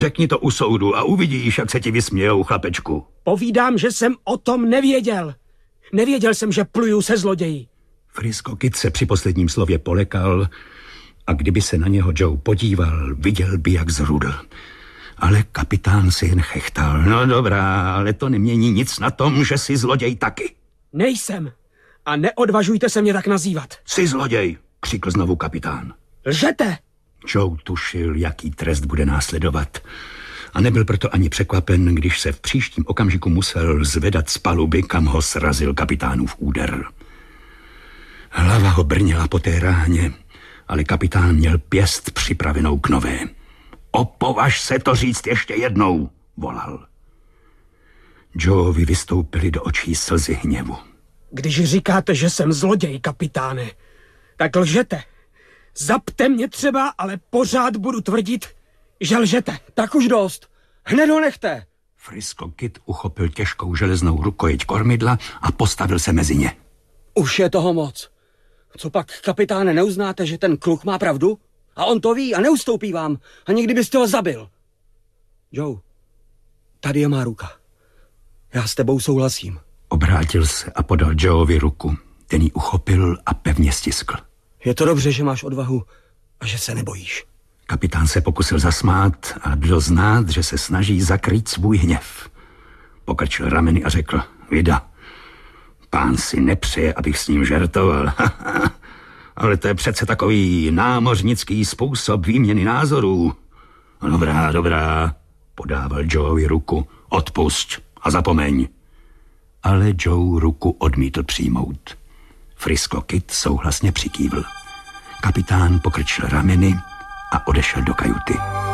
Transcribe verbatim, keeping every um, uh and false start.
Řekni to u soudu a uvidíš, jak se ti vysmějou, chlapečku. Povídám, že jsem o tom nevěděl. Nevěděl jsem, že pluju se zloději. Frisco Kid se při posledním slově polekal a kdyby se na něho Joe podíval, viděl by, jak zrudl. Ale kapitán si jen chechtal. No dobrá, ale to nemění nic na tom, že jsi zloděj taky. Nejsem. A neodvažujte se mě tak nazývat. Jsi zloděj, křikl znovu kapitán. Lžete! Joe tušil, jaký trest bude následovat. A nebyl proto ani překvapen, když se v příštím okamžiku musel zvedat z paluby, kam ho srazil kapitánův úder. Hlava ho brněla po té ráně, ale kapitán měl pěst připravenou k nové. Opovaž se to říct ještě jednou, volal. Joeovi vystoupily do očí slzy hněvu. Když říkáte, že jsem zloděj, kapitáne, tak lžete. Zapte mě třeba, ale pořád budu tvrdit, že lžete. Tak už dost. Hned ho nechte. Frisco Kid uchopil těžkou železnou rukojeť kormidla a postavil se mezi ně. Už je toho moc. Co pak, kapitáne, neuznáte, že ten kluk má pravdu? A on to ví a neustoupí vám. A někdy byste ho zabil. Joe, tady je má ruka. Já s tebou souhlasím. Obrátil se a podal Joeovi ruku. Ten ji uchopil a pevně stiskl. Je to dobře, že máš odvahu a že se nebojíš. Kapitán se pokusil zasmát a bylo znát, že se snaží zakrýt svůj hněv. Pokrčil rameny a řekl, vida, pán si nepřeje, abych s ním žertoval. Ale to je přece takový námořnický způsob výměny názorů. Dobrá, dobrá, podával Joeovi ruku. Odpusť a zapomeň. Ale Joe ruku odmítl přijmout. Frisco Kid souhlasně přikývl. Kapitán pokrčil rameny a odešel do kajuty.